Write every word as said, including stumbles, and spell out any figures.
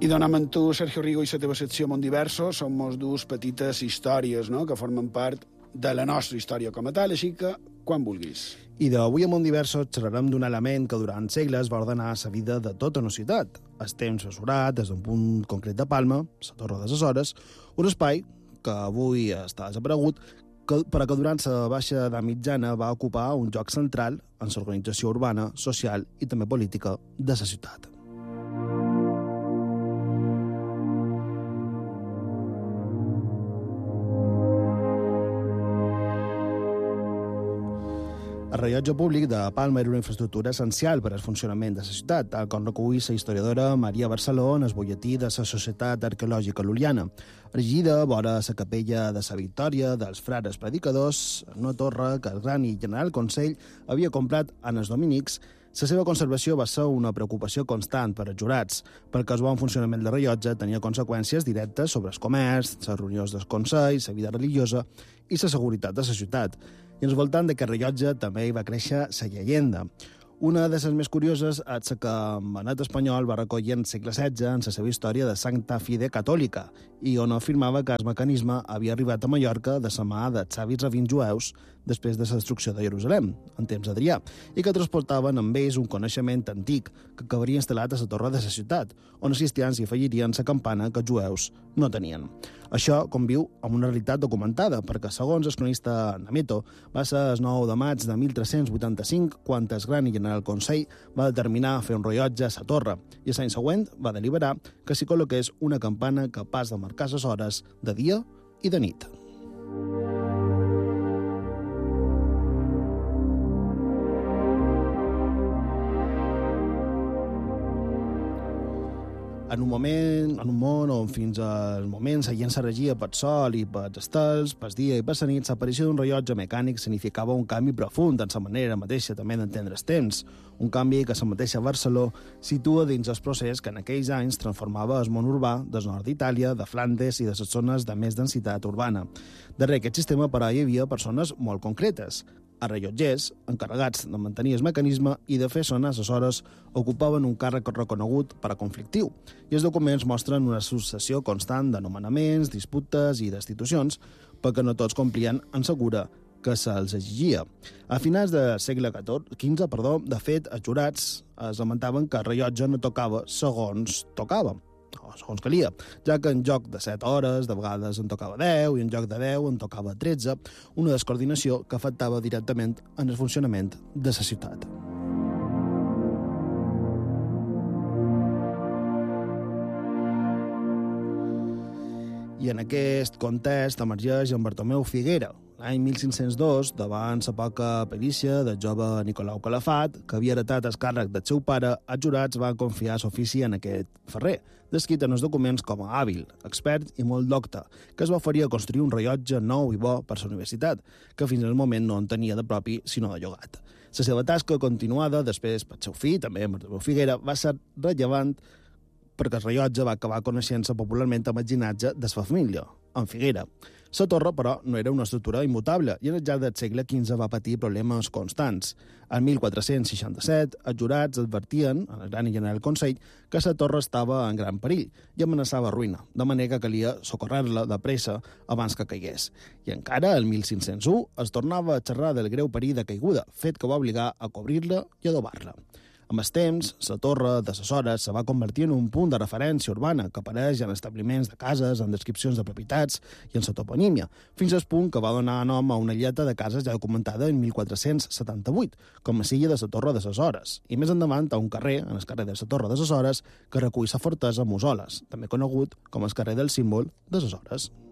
I donem amb tu, Sergio Rigo, i la teva secció Monddiverso. Som mos dues petites històries, no?, que formen part de la nostra història com a tal, així que quan vulguis. I d'avui a Monddiverso xerrarem d'un element que durant segles va ordenar la vida de tota una ciutat. El temps mesurat des d'un punt concret de Palma, la Torre de les Hores, un espai que avui està desaparegut, que, però que durant la baixa edat mitjana va ocupar un lloc central en l'organització urbana, social i també política de la ciutat. El rellotge públic de Palma era una infraestructura essencial per al funcionament de la ciutat, tal com recull la historiadora Maria Barceló en el butlletí de la Societat Arqueològica Lul·liana. Erigida vora la capella de la Victòria dels frares predicadors, una torre que el gran i general Consell havia comprat en els dominics, la seva conservació va ser una preocupació constant per als jurats, perquè el bon funcionament del rellotge tenia conseqüències directes sobre el comerç, les reunions del Consell, la vida religiosa i la seguretat de la ciutat. I al voltant d'aquest rellotge també hi va créixer la llegenda. Una de les més curioses és que Benet Espanyol va recollir en el segle setze en la seva història de Sancta Fide Catòlica, i on afirmava que el mecanisme havia arribat a Mallorca de la mà dels savis rabins jueus després de la destrucció de Jerusalem, en temps d'Adrià, i que transportaven amb ells un coneixement antic que acabaria instal·lat a la torre de la ciutat, on els cristians hi afegirien la campana que els jueus no tenien. Això conviu amb una realitat documentada, perquè, segons el cronista Nameto, va ser el nou de maig de mil tres-cents vuitanta-cinc quan el gran i general Consell va determinar fer un rellotge a la torre, i l'any següent va deliberar que s'hi col·loqués una campana capaç de marcar les hores de dia i de nit. En un moment, en un món on fins al moment la gent se regia pel sol i pels estels, pel dia i per la nit, l'aparició d'un rellotge mecànic significava un canvi profund en la manera mateixa també d'entendre els temps. Un canvi que la mateixa Barceló situa dins el procés que en aquells anys transformava el món urbà del nord d'Itàlia, de Flandes i de les zones de més densitat urbana. Darrere aquest sistema, però, hi havia persones molt concretes. Els rellotgers, encarregats de mantenir el mecanisme i de fer sonar les hores, ocupaven un càrrec reconegut per a conflictiu, i els documents mostren una successió constant de nomenaments, disputes i destitucions, perquè no tots complien en segura que se'ls exigia. A finals del segle quinze, perdó, de fet, els jurats es lamentaven que el rellotge no tocava segons tocava, o segons calia, ja que en joc de set hores, de vegades en tocava deu, i en joc de deu en tocava tretze, una descoordinació que afectava directament en el funcionament de la ciutat. I en aquest context emergeix en Bartomeu Figuera, l'any mil cinc-cents dos, davant la poca perícia del jove Nicolau Calafat, que havia heretat el càrrec del seu pare, els jurats van confiar l'ofici en aquest ferrer, descrit en els documents com a hàbil, expert i molt docte, que es va oferir a construir un rellotge nou i bo per la universitat, que fins al moment no en tenia de propi, sinó de llogat. La seva tasca continuada, després pel seu fill, també Bartomeu Figuera, va ser rellevant perquè el rellotge va acabar coneixent-se popularment amb el llinatge de la família, en Figuera. La torre, però, no era una estructura immutable i en el llarg del segle quinze va patir problemes constants. En mil quatre-cents seixanta-set, els jurats advertien, en el gran i general Consell, que la torre estava en gran perill i amenaçava ruïna, de manera que calia socorrer-la de pressa abans que caigués. I encara, el mil cinc-cents u, es tornava a xerrar del greu perill de caiguda, fet que va obligar a cobrir-la i adobar-la. Amb el temps, la torre de les Hores se va convertir en un punt de referència urbana que apareix en establiments de cases, en descripcions de propietats i en la toponímia, fins al punt que va donar nom a una illeta de cases ja documentada en mil quatre-cents setanta-vuit, com a silla de la Torre de les Hores, i més endavant a un carrer, en el carrer de la Torre de les Hores, que recull la fortesa Musoles, també conegut com el carrer del símbol de les Hores.